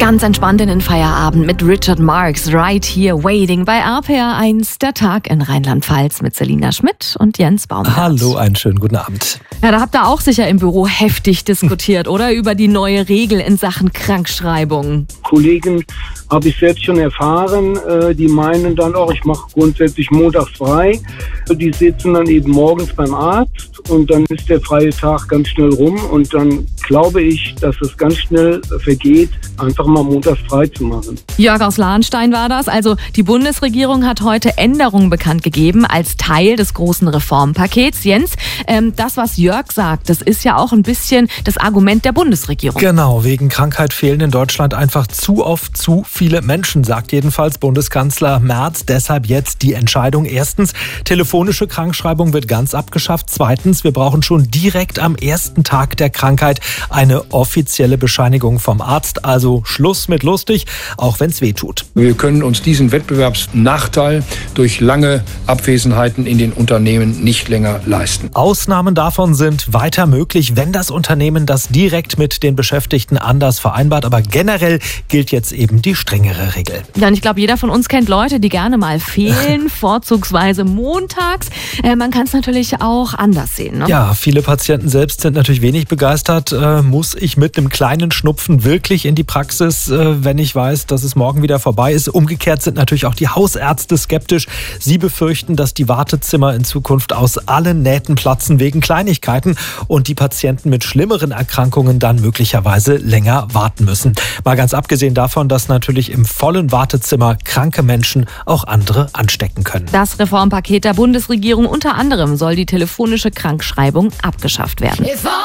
Ganz entspannt in den Feierabend mit Richard Marx, Right Here Waiting bei RPR1, der Tag in Rheinland-Pfalz mit Selina Schmidt und Jens Baumgart. Hallo, einen schönen guten Abend. Ja, da habt ihr auch sicher im Büro heftig diskutiert, oder? Über die neue Regel in Sachen Krankschreibung. Kollegen habe ich selbst schon erfahren, die meinen dann auch, ich mache grundsätzlich montags frei. Die sitzen dann eben morgens beim Arzt und dann ist der freie Tag ganz schnell rum und dann glaube ich, dass es ganz schnell vergeht, einfach mal montags frei zu machen. Jörg aus Lahnstein war das. Also die Bundesregierung hat heute Änderungen bekannt gegeben als Teil des großen Reformpakets. Jens, das, was Jörg sagt, das ist ja auch ein bisschen das Argument der Bundesregierung. Genau, wegen Krankheit fehlen in Deutschland einfach zu oft zu viele Menschen, sagt jedenfalls Bundeskanzler Merz. Deshalb jetzt die Entscheidung. Erstens, telefonische Krankschreibung wird ganz abgeschafft. Zweitens, wir brauchen schon direkt am ersten Tag der Krankheit eine offizielle Bescheinigung vom Arzt. Also Schluss mit lustig, auch wenn es weh tut. Wir können uns diesen Wettbewerbsnachteil durch lange Abwesenheiten in den Unternehmen nicht länger leisten. Ausnahmen davon sind weiter möglich, wenn das Unternehmen das direkt mit den Beschäftigten anders vereinbart. Aber generell gilt jetzt eben die strengere Regel. Ja, und ich glaube, jeder von uns kennt Leute, die gerne mal fehlen, vorzugsweise montags. Man kann es natürlich auch anders sehen, ne? Ja, viele Patienten selbst sind natürlich wenig begeistert. Muss ich mit einem kleinen Schnupfen wirklich in die Praxis, wenn ich weiß, dass es morgen wieder vorbei ist? Umgekehrt sind natürlich auch die Hausärzte skeptisch. Sie befürchten, dass die Wartezimmer in Zukunft aus allen Nähten platzen wegen Kleinigkeiten und die Patienten mit schlimmeren Erkrankungen dann möglicherweise länger warten müssen. Mal ganz abgesehen davon, dass natürlich im vollen Wartezimmer kranke Menschen auch andere anstecken können. Das Reformpaket der Bundesregierung unter anderem soll die telefonische Krankschreibung abgeschafft werden.